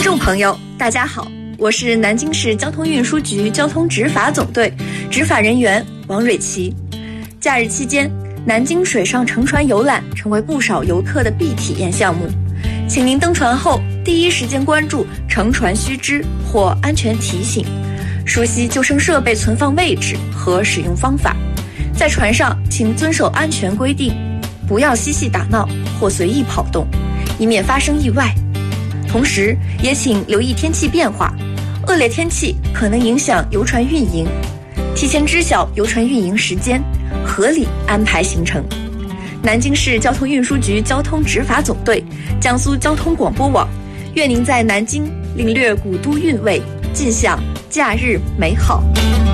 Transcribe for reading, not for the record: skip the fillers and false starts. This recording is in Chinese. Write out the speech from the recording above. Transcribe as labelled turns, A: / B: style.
A: 众朋友，大家好，我是南京市交通运输局交通执法总队执法人员王蕊琪。假日期间，南京水上乘船游览成为不少游客的必体验项目，请您登船后第一时间关注乘船须知或安全提醒，熟悉救生设备存放位置和使用方法。在船上，请遵守安全规定，不要嬉戏打闹或随意跑动，以免发生意外。同时，也请留意天气变化，恶劣天气可能影响游船运营，提前知晓游船运营时间，合理安排行程。南京市交通运输局交通执法总队、江苏交通广播网，愿您在南京领略古都韵味，尽享假日美好。